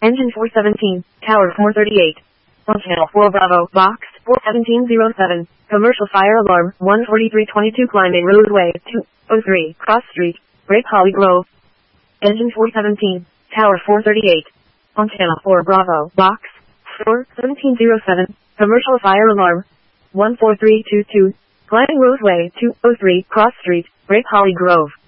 Engine 417, Tower 438. On channel 4 Bravo, box 41707. Commercial fire alarm 14322 climbing roadway 203 Cross Street, Grape Holly Grove. Engine 417, Tower 438. On channel 4 Bravo, box 41707. Commercial fire alarm 14322 climbing roadway 203 Cross Street, Grape Holly Grove.